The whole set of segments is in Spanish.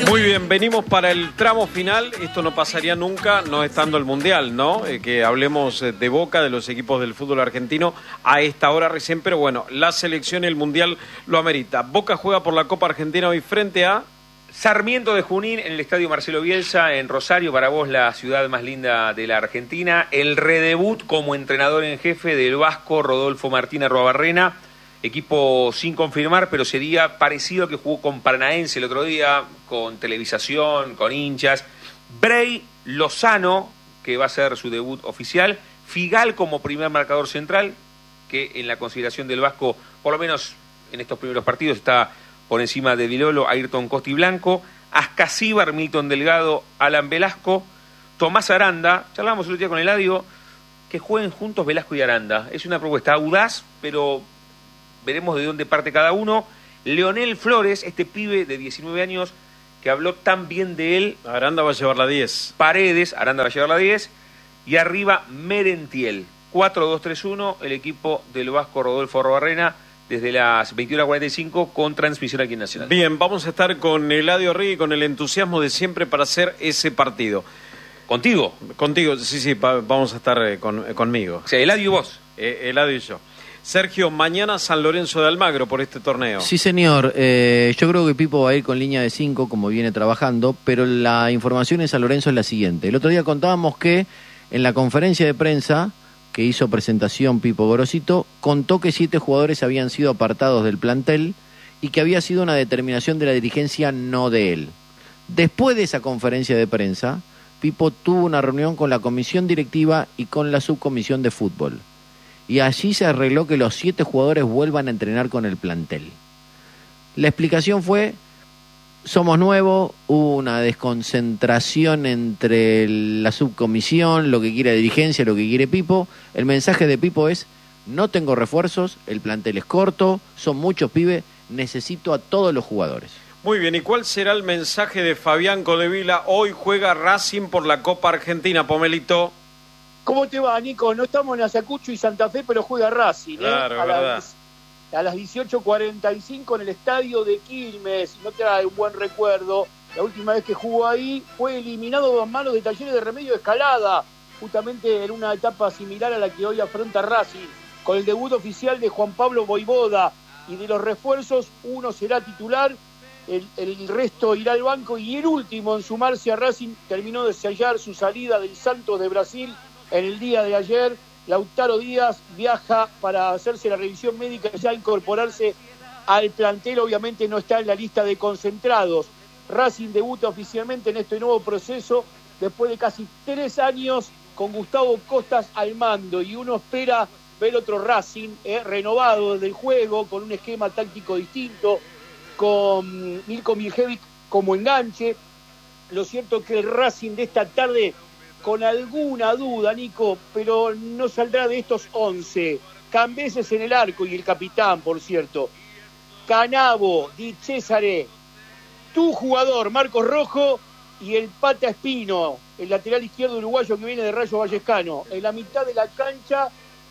Muy bien, venimos para el tramo final. Esto no pasaría nunca, no estando el Mundial, ¿no? Que hablemos de Boca, de los equipos del fútbol argentino a esta hora recién, pero bueno, la selección y el Mundial lo amerita. Boca juega por la Copa Argentina hoy frente a Sarmiento de Junín en el Estadio Marcelo Bielsa en Rosario, para vos la ciudad más linda de la Argentina. El redebut como entrenador en jefe del vasco Rodolfo Martín Arruabarrena. Equipo sin confirmar, pero sería parecido al que jugó con Paranaense el otro día, con televisación, con hinchas. Bray Lozano, que va a ser su debut oficial. Figal como primer marcador central, que en la consideración del vasco, por lo menos en estos primeros partidos, está por encima de Vilolo, Ayrton Costa y Blanco. Ascasíbar, Milton Delgado, Alan Velasco. Tomás Aranda, charlábamos el otro día con Eladio, que jueguen juntos Velasco y Aranda. Es una propuesta audaz, pero veremos de dónde parte cada uno. Leonel Flores, este pibe de 19 años que habló tan bien de él. Aranda va a llevar la 10. Paredes, Aranda va a llevar la 10. Y arriba Merentiel. 4-2-3-1, el equipo del vasco Rodolfo Arruabarrena, desde las 21:45 con transmisión aquí en Nacional. Bien, vamos a estar con Eladio Rigui, con el entusiasmo de siempre para hacer ese partido. ¿Contigo? Contigo, sí, vamos a estar conmigo. O sea, Eladio y vos. Eladio y yo. Sergio, mañana San Lorenzo de Almagro por este torneo. Sí, señor. Yo creo que Pipo va a ir con línea de 5, como viene trabajando, pero la información en San Lorenzo es la siguiente. El otro día contábamos que en la conferencia de prensa que hizo presentación Pipo Gorosito, contó que 7 jugadores habían sido apartados del plantel y que había sido una determinación de la dirigencia, no de él. Después de esa conferencia de prensa, Pipo tuvo una reunión con la comisión directiva y con la subcomisión de fútbol. Y allí se arregló que los 7 jugadores vuelvan a entrenar con el plantel. La explicación fue: somos nuevos, hubo una desconcentración entre la subcomisión, lo que quiere la dirigencia, lo que quiere Pipo. El mensaje de Pipo es: no tengo refuerzos, el plantel es corto, son muchos pibes, necesito a todos los jugadores. Muy bien, ¿y cuál será el mensaje de Fabián Codevila? Hoy juega Racing por la Copa Argentina, Pomelito. ¿Cómo te va, Nico? No estamos en Ayacucho y Santa Fe, pero juega Racing, claro, a las 18:45 en el estadio de Quilmes. No te da un buen recuerdo. La última vez que jugó ahí fue eliminado a manos de Talleres de Remedio de Escalada, justamente en una etapa similar a la que hoy afronta Racing, con el debut oficial de Juan Pablo Voivoda. Y de los refuerzos, uno será titular, el resto irá al banco, y el último en sumarse a Racing terminó de sellar su salida del Santos de Brasil en el día de ayer. Lautaro Díaz viaja para hacerse la revisión médica y ya incorporarse al plantel. Obviamente no está en la lista de concentrados. Racing debuta oficialmente en este nuevo proceso después de casi 3 años con Gustavo Costas al mando, y uno espera ver otro Racing renovado desde el juego, con un esquema táctico distinto, con Milko Miljevic como enganche. Lo cierto es que el Racing de esta tarde, con alguna duda, Nico, pero no saldrá de estos 11. Cambeses en el arco y el capitán, por cierto. Canavo, Di Cesare, tu jugador, Marcos Rojo, y el Pata Espino, el lateral izquierdo uruguayo que viene de Rayo Vallecano. En la mitad de la cancha,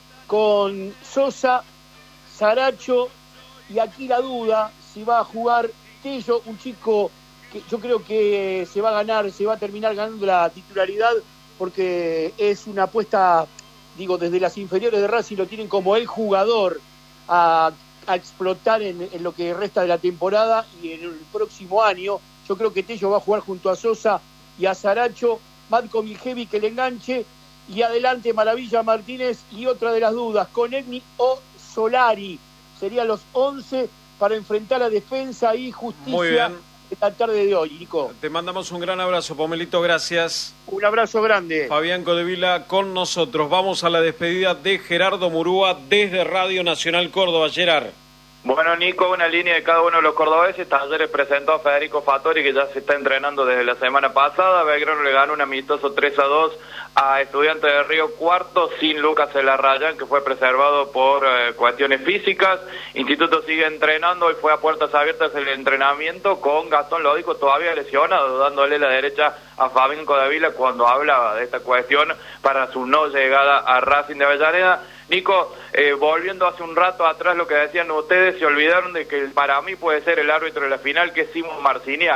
con Sosa, Saracho, y aquí la duda, si va a jugar Tello, un chico que yo creo que se va a terminar ganando la titularidad, porque es una apuesta, desde las inferiores de Racing lo tienen como el jugador a explotar en lo que resta de la temporada y en el próximo año. Yo creo que Tello va a jugar junto a Sosa y a Saracho, Matko Miljevic el enganche, y adelante Maravilla Martínez, y otra de las dudas, Konechny o Solari. Serían los 11 para enfrentar a Defensa y Justicia esta tarde de hoy, Nico. Te mandamos un gran abrazo, Pomelito, gracias. Un abrazo grande. Fabián Codevila con nosotros. Vamos a la despedida de Gerardo Murúa desde Radio Nacional Córdoba. Gerard. Bueno, Nico, una línea de cada uno de los cordobeses. Talleres presentó a Federico Fattori, que ya se está entrenando desde la semana pasada. Belgrano le ganó un amistoso 3-2 a Estudiantes de Río Cuarto, sin Lucas Elarrayán, que fue preservado por cuestiones físicas. Instituto sigue entrenando, hoy fue a puertas abiertas el entrenamiento con Gastón Lódico todavía lesionado, dándole la derecha a Fabián Codevila cuando hablaba de esta cuestión para su no llegada a Racing de Avellaneda. Nico, volviendo hace un rato atrás lo que decían ustedes, se olvidaron de que para mí puede ser el árbitro de la final, que es Simón Marciniak.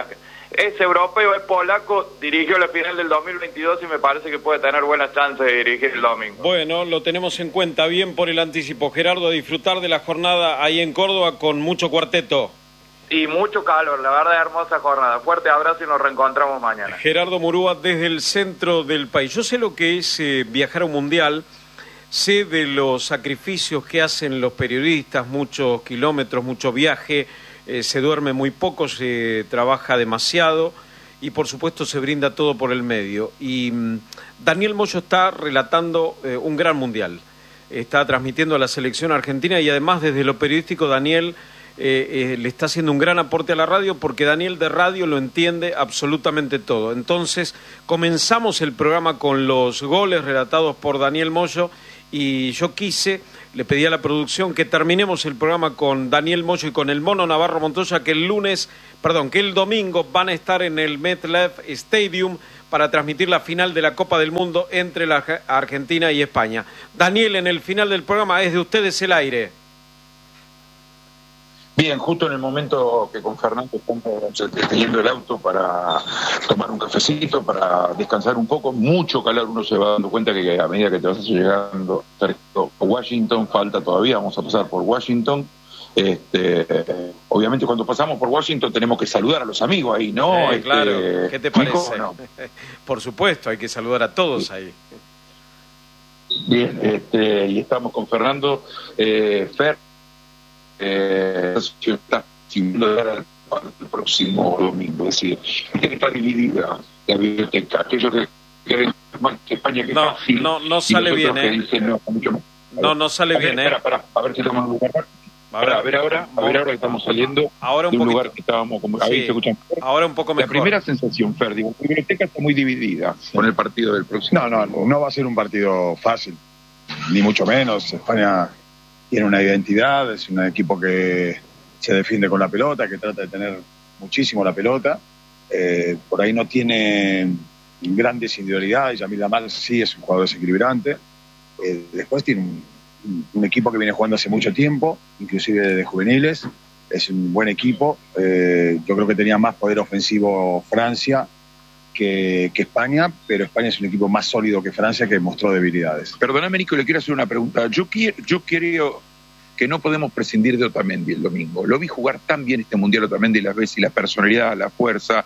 es europeo, es polaco, dirigió la final del 2022 y me parece que puede tener buenas chances de dirigir el domingo. Bueno, lo tenemos en cuenta, bien por el anticipo. Gerardo, a disfrutar de la jornada ahí en Córdoba con mucho cuarteto. Y mucho calor, la verdad, hermosa jornada. Fuerte abrazo y nos reencontramos mañana. Gerardo Murúa desde el centro del país. Yo sé lo que es viajar a un mundial, sé de los sacrificios que hacen los periodistas, muchos kilómetros, mucho viaje, se duerme muy poco, se trabaja demasiado y por supuesto se brinda todo por el medio. Y Daniel Moyo está relatando un gran mundial, está transmitiendo a la selección argentina y además desde lo periodístico Daniel le está haciendo un gran aporte a la radio porque Daniel de radio lo entiende absolutamente todo. Entonces comenzamos el programa con los goles relatados por Daniel Moyo y yo le pedí a la producción que terminemos el programa con Daniel Moyo y con el Mono Navarro Montoya que el domingo van a estar en el MetLife Stadium para transmitir la final de la Copa del Mundo entre la Argentina y España. Daniel, en el final del programa es de ustedes el aire. Bien, justo en el momento que con Fernando estamos deteniendo el auto para tomar un cafecito, para descansar un poco, mucho calor, uno se va dando cuenta que a medida que te vas llegando a Washington, falta todavía, vamos a pasar por Washington. Obviamente cuando pasamos por Washington tenemos que saludar a los amigos ahí, ¿no? Claro, ¿qué te parece? Nico, ¿no? Por supuesto, hay que saludar a todos ahí. Bien, y estamos con Fernando Fer. Está el próximo domingo, es decir, está dividida la biblioteca, aquellos que creen más que España que fácil, no sale bien, dicen, no sale bien, Para, a ver si estamos en un lugar. A ver ahora que estamos saliendo ahora de un lugar que estábamos como ahí, ¿se escuchan? Ahora un poco mejor. La primera sensación, Fer, digo, la biblioteca está muy dividida con el partido del próximo. No va a ser un partido fácil, ni mucho menos. España tiene una identidad, es un equipo que se defiende con la pelota, que trata de tener muchísimo la pelota. Por ahí no tiene grandes individualidades. Yamil Amal sí es un jugador desequilibrante. Después tiene un equipo que viene jugando hace mucho tiempo, inclusive de juveniles. Es un buen equipo. Yo creo que tenía más poder ofensivo Francia que España, pero España es un equipo más sólido que Francia, que mostró debilidades. Perdóname, Nico, le quiero hacer una pregunta. Yo creo que no podemos prescindir de Otamendi el domingo. Lo vi jugar tan bien este Mundial Otamendi, las veces, y la personalidad, la fuerza.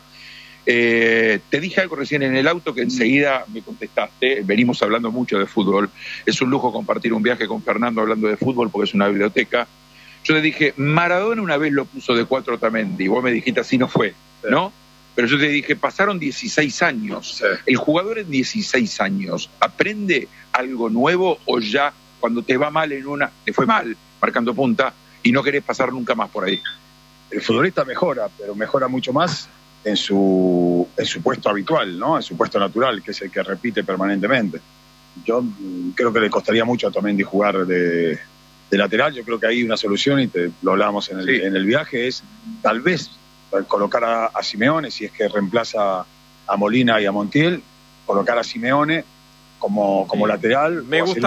Te dije algo recién en el auto que enseguida me contestaste. Venimos hablando mucho de fútbol. Es un lujo compartir un viaje con Fernando hablando de fútbol porque es una biblioteca. Yo te dije, Maradona una vez lo puso de 4 Otamendi. Vos me dijiste, así no fue, ¿no? Pero yo te dije, pasaron 16 años. Sí. ¿El jugador en 16 años aprende algo nuevo o ya cuando te va mal en una, te fue mal marcando punta y no querés pasar nunca más por ahí? El futbolista mejora, pero mejora mucho más en su puesto habitual, ¿no? En su puesto natural, que es el que repite permanentemente. Yo creo que le costaría mucho a Otamendi jugar de lateral. Yo creo que hay una solución, y lo hablábamos en el viaje, es tal vez colocar a Simeone, si es que reemplaza a Molina y a Montiel, colocar a Simeone como lateral. Me gusta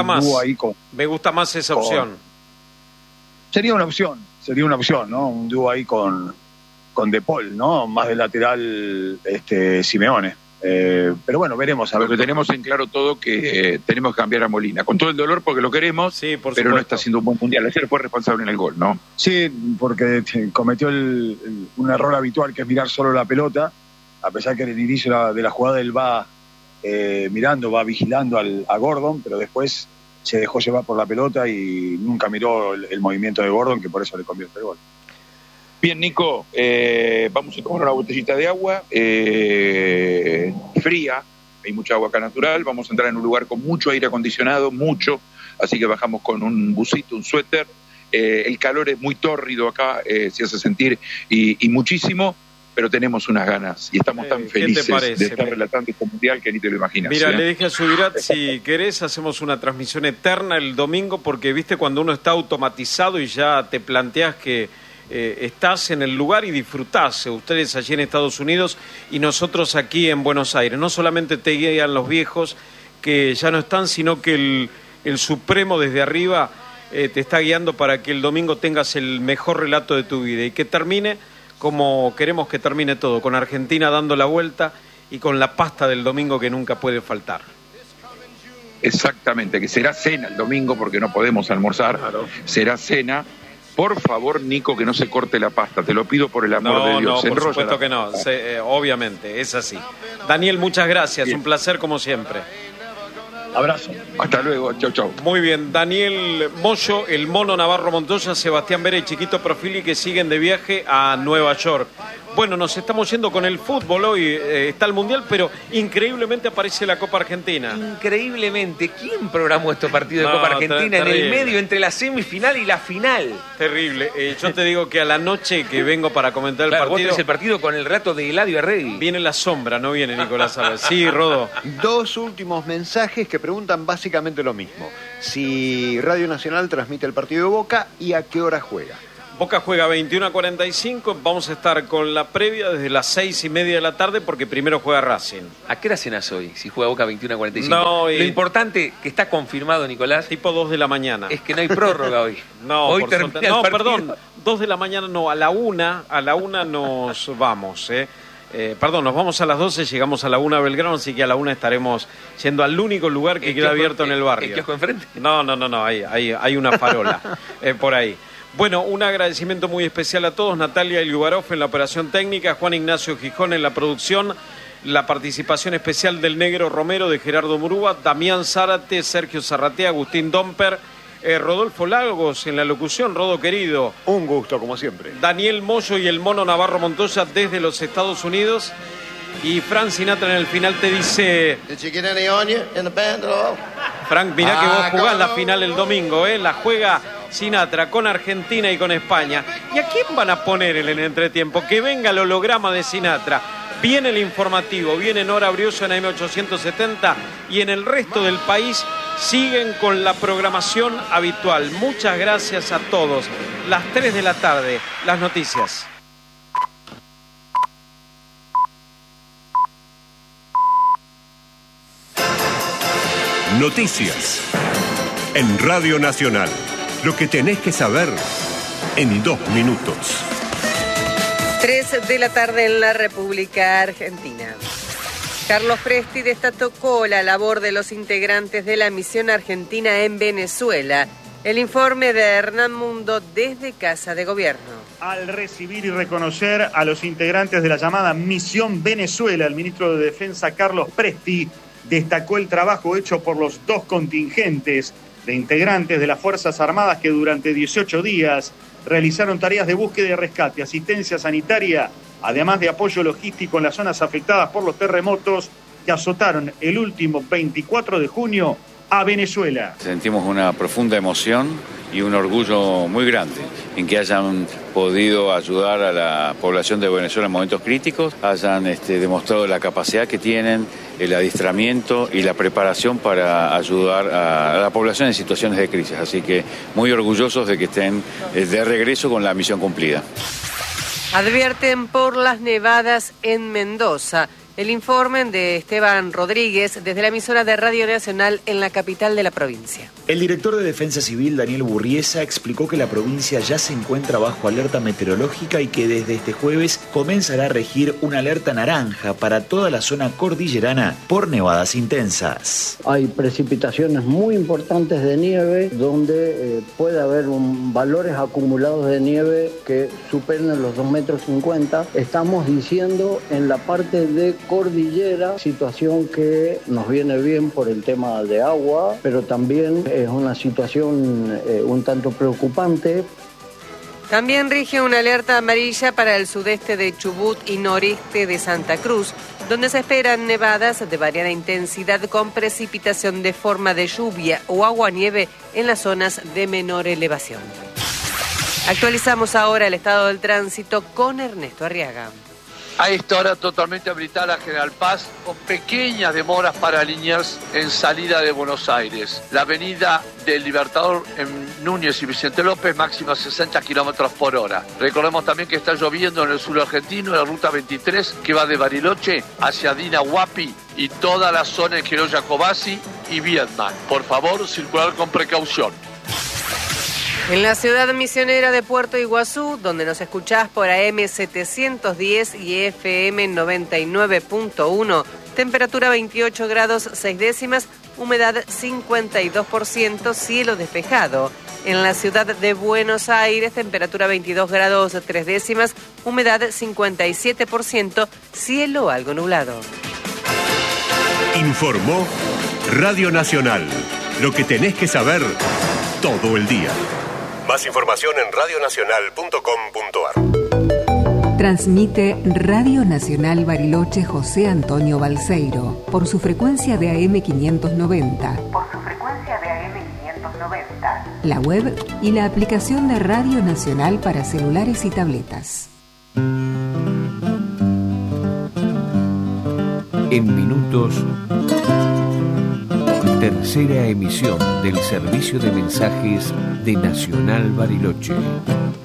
más esa opción. Sería una opción, ¿no? Un dúo ahí con De Paul, ¿no? Más de lateral Simeone. Pero bueno, veremos. Lo que tenemos en claro todo que tenemos que cambiar a Molina, con todo el dolor porque lo queremos, sí, pero no está haciendo un buen mundial. Ayer fue responsable en el gol, ¿no? Sí, porque cometió un error habitual, que es mirar solo la pelota, a pesar que en el inicio de la jugada él va va vigilando a Gordon, pero después se dejó llevar por la pelota y nunca miró el movimiento de Gordon, que por eso le convierte el gol. Bien, Nico, vamos a tomar una botellita de agua fría, hay mucha agua acá natural, vamos a entrar en un lugar con mucho aire acondicionado, así que bajamos con un busito, un suéter, el calor es muy tórrido acá, se hace sentir y muchísimo, pero tenemos unas ganas y estamos tan felices de estar relatando este mundial que ni te lo imaginas. Mira, le dije a Subirat, si querés hacemos una transmisión eterna el domingo, porque viste cuando uno está automatizado y ya te planteas que estás en el lugar y disfrutás, ustedes allí en Estados Unidos y nosotros aquí en Buenos Aires. No solamente te guían los viejos que ya no están, sino que el Supremo desde arriba te está guiando para que el domingo tengas el mejor relato de tu vida y que termine como queremos que termine todo, con Argentina dando la vuelta y con la pasta del domingo que nunca puede faltar. Exactamente, que será cena el domingo porque no podemos almorzar, claro. Será cena. Por favor, Nico, que no se corte la pasta, te lo pido por el amor de Dios. No, por supuesto que no, obviamente, es así. Daniel, muchas gracias, bien. Un placer como siempre. Abrazo. Hasta luego, chau, chau. Muy bien, Daniel Moyo, el Mono Navarro Montoya, Sebastián Vera y Chiquito Profili que siguen de viaje a Nueva York. Bueno, nos estamos yendo con el fútbol hoy, está el Mundial, pero increíblemente aparece la Copa Argentina. Increíblemente, ¿quién programó estos partidos de Copa Argentina en el medio entre la semifinal y la final? Terrible, yo te digo que a la noche que vengo para comentar el partido... Vos tenés el partido con el relato de Eladio Arregui. Viene la sombra, no viene Nicolás Álvarez. Sí, Rodo. Dos últimos mensajes que preguntan básicamente lo mismo. Si Radio Nacional transmite el partido de Boca y a qué hora juega. Boca juega 21:45, vamos a estar con la previa desde las 6:30 de la tarde porque primero juega Racing. ¿A qué hora cenas hoy si juega Boca 21:45? No, Lo importante que está confirmado, Nicolás, tipo 2 de la mañana. Es que no hay prórroga hoy. No, hoy termina el partido. Perdón, 2 de la mañana no, a la una nos vamos, Perdón, nos vamos a las 12, llegamos a la 1 a Belgrano, así que a la 1 estaremos yendo al único lugar que queda abierto en el barrio. ¿El kiosco enfrente? No, hay una farola por ahí. Bueno, un agradecimiento muy especial a todos, Natalia Iliubarov en la operación técnica, Juan Ignacio Gijón en la producción, la participación especial del Negro Romero, de Gerardo Murúa, Damián Zárate, Sergio Zarratea, Agustín Domper, Rodolfo Lagos en la locución, Rodo querido. Un gusto, como siempre. Daniel Moyo y el Mono Navarro Montoya desde los Estados Unidos. Y Frank Sinatra en el final te dice... Frank, mirá que vos jugás la final el domingo, la juega Sinatra con Argentina y con España. ¿Y a quién van a poner en el entretiempo? Que venga el holograma de Sinatra. Viene el informativo, viene Nora Brioso en AM870 y en el resto del país siguen con la programación habitual. Muchas gracias a todos. Las 3 de la tarde, las noticias. Noticias en Radio Nacional. Lo que tenés que saber en 2 minutos. 3 de la tarde en la República Argentina. Carlos Presti destacó la labor de los integrantes de la misión argentina en Venezuela. El informe de Hernán Mundo desde Casa de Gobierno. Al recibir y reconocer a los integrantes de la llamada Misión Venezuela, el ministro de Defensa Carlos Presti destacó el trabajo hecho por los 2 contingentes de integrantes de las Fuerzas Armadas que durante 18 días realizaron tareas de búsqueda y rescate, asistencia sanitaria, además de apoyo logístico en las zonas afectadas por los terremotos que azotaron el último 24 de junio a Venezuela. Sentimos una profunda emoción y un orgullo muy grande en que hayan podido ayudar a la población de Venezuela en momentos críticos, hayan demostrado la capacidad que tienen, el adiestramiento y la preparación para ayudar a la población en situaciones de crisis. Así que muy orgullosos de que estén de regreso con la misión cumplida. Advierten por las nevadas en Mendoza. El informe de Esteban Rodríguez desde la emisora de Radio Nacional en la capital de la provincia. El director de Defensa Civil, Daniel Burriesa, explicó que la provincia ya se encuentra bajo alerta meteorológica y que desde este jueves comenzará a regir una alerta naranja para toda la zona cordillerana por nevadas intensas. Hay precipitaciones muy importantes de nieve donde puede haber valores acumulados de nieve que superen los 2,50 metros. Estamos diciendo en la parte de cordillera, situación que nos viene bien por el tema de agua, pero también es una situación un tanto preocupante. También rige una alerta amarilla para el sudeste de Chubut y noreste de Santa Cruz, donde se esperan nevadas de variada intensidad con precipitación de forma de lluvia o aguanieve en las zonas de menor elevación. Actualizamos ahora el estado del tránsito con Ernesto Arriaga. A esta hora totalmente habilitada General Paz, con pequeñas demoras para Liniers en salida de Buenos Aires. La avenida del Libertador en Núñez y Vicente López, máxima 60 kilómetros por hora. Recordemos también que está lloviendo en el sur argentino, en la ruta 23, que va de Bariloche hacia Dina Huapi y toda la zona de Quiroga Cobasi y Viedma. Por favor, circular con precaución. En la ciudad misionera de Puerto Iguazú, donde nos escuchás por AM 710 y FM 99.1, temperatura 28 grados 6 décimas, humedad 52%, cielo despejado. En la ciudad de Buenos Aires, temperatura 22 grados 3 décimas, humedad 57%, cielo algo nublado. Informó Radio Nacional. Lo que tenés que saber todo el día. Más información en radionacional.com.ar. Transmite Radio Nacional Bariloche José Antonio Balseiro por su frecuencia de AM 590. La web y la aplicación de Radio Nacional para celulares y tabletas. En minutos, tercera emisión del servicio de mensajes de Nacional Bariloche.